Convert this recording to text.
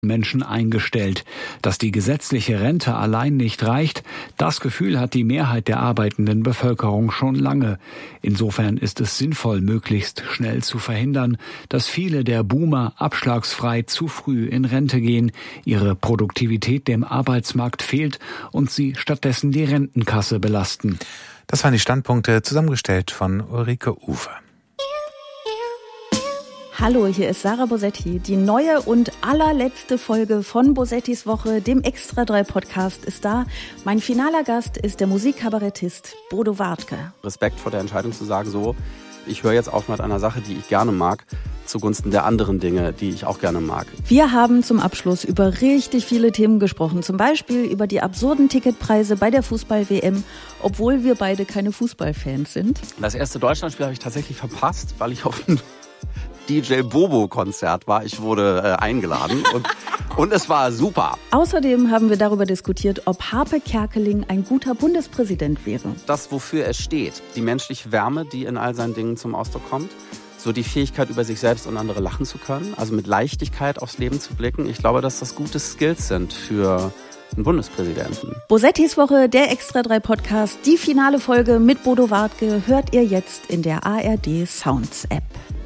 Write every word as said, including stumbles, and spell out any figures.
Menschen eingestellt. Dass die gesetzliche Rente allein nicht reicht, das Gefühl hat die Mehrheit der arbeitenden Bevölkerung schon lange. Insofern ist es sinnvoll, möglichst schnell zu verhindern, dass viele der Boomer abschlagsfrei zu früh in Rente gehen, ihre Produktivität dem Arbeitsmarkt fehlt und sie stattdessen die Rentenkasse belasten. Das waren die Standpunkte, zusammengestellt von Ulrike Uwe. Hallo, hier ist Sarah Bosetti. Die neue und allerletzte Folge von Bosettis Woche, dem Extra drei Podcast, ist da. Mein finaler Gast ist der Musikkabarettist Bodo Wartke. Respekt vor der Entscheidung zu sagen, so, ich höre jetzt auf mit einer Sache, die ich gerne mag, zugunsten der anderen Dinge, die ich auch gerne mag. Wir haben zum Abschluss über richtig viele Themen gesprochen. Zum Beispiel über die absurden Ticketpreise bei der Fußball-W M, obwohl wir beide keine Fußballfans sind. Das erste Deutschlandspiel habe ich tatsächlich verpasst, weil ich auf ein D J Bobo-Konzert war. Ich wurde äh, eingeladen und, und es war super. Außerdem haben wir darüber diskutiert, ob Harpe Kerkeling ein guter Bundespräsident wäre. Das, wofür er steht, die menschliche Wärme, die in all seinen Dingen zum Ausdruck kommt, so die Fähigkeit, über sich selbst und andere lachen zu können, also mit Leichtigkeit aufs Leben zu blicken. Ich glaube, dass das gute Skills sind für einen Bundespräsidenten. Bosettis Woche, der Extra drei Podcast, die finale Folge mit Bodo Wartke hört ihr jetzt in der A R D Sounds App.